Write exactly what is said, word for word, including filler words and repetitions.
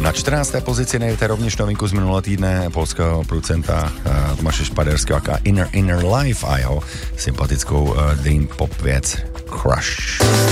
Na čtrnácté pozici najdete rovněž novinku z minulého týdne polského producenta uh, Tomáše Špaderského, aká Inner Inner Life a jeho sympatickou uh, dream pop věc Crush.